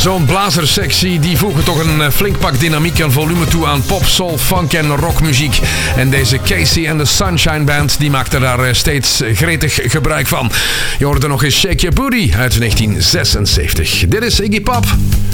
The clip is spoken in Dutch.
Zo'n blazersectie die voegen toch een flink pak dynamiek en volume toe aan pop, soul, funk en rockmuziek. En deze Casey and the Sunshine Band die maakte daar steeds gretig gebruik van. Je hoorde nog eens Shake Your Booty uit 1976. Dit is Iggy Pop.